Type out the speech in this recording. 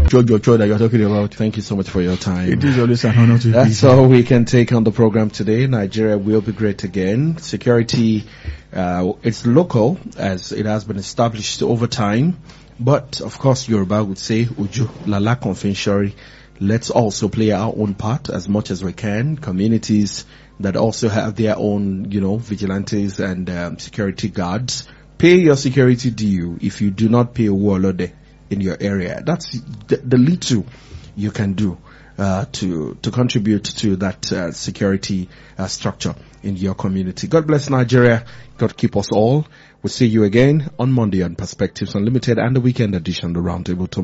that you're talking about. Thank you so much for your time. It is always an honor to be here. That's all we can take on the program today. Nigeria will be great again. Security, it's local as it has been established over time. But of course, Yoruba would say, Uju, Lala Confinshori. Let's also play our own part as much as we can. Communities that also have their own, vigilantes and security guards. Pay your security due if you do not pay a warlord in your area. That's the little you can do to contribute to that security structure in your community. God bless Nigeria. God keep us all. We'll see you again on Monday on Perspectives Unlimited and the weekend edition of the Roundtable.